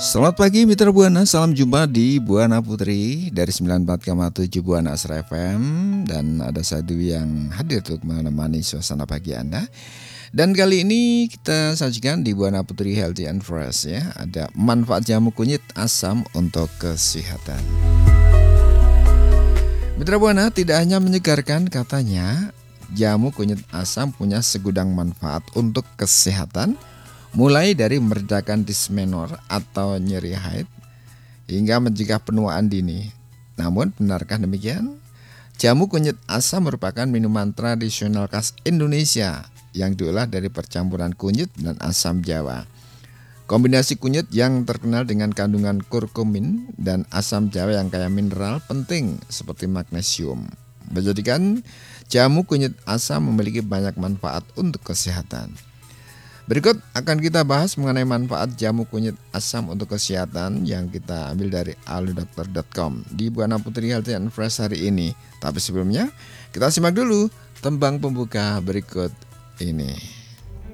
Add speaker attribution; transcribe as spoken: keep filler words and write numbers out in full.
Speaker 1: Selamat pagi Mitra Buana, salam jumpa di Buana Putri dari sembilan puluh empat koma tujuh Buana Asra F M. Dan ada satu yang hadir untuk menemani suasana pagi Anda. Dan kali ini kita sajikan di Buana Putri Healthy and Fresh ya. Ada manfaat jamu kunyit asam untuk kesehatan. Mitra Buana, tidak hanya menyegarkan, katanya jamu kunyit asam punya segudang manfaat untuk kesehatan, mulai dari meredakan dismenor atau nyeri haid hingga mencegah penuaan dini. Namun benarkah demikian? Jamu kunyit asam merupakan minuman tradisional khas Indonesia yang diolah dari percampuran kunyit dan asam jawa. Kombinasi kunyit yang terkenal dengan kandungan kurkumin dan asam jawa yang kaya mineral penting seperti magnesium, menjadikan jamu kunyit asam memiliki banyak manfaat untuk kesehatan. Berikut akan kita bahas mengenai manfaat jamu kunyit asam untuk kesehatan yang kita ambil dari aludokter dot com di Buana Putri Healthy and Fresh hari ini. Tapi sebelumnya kita simak dulu tembang pembuka berikut ini.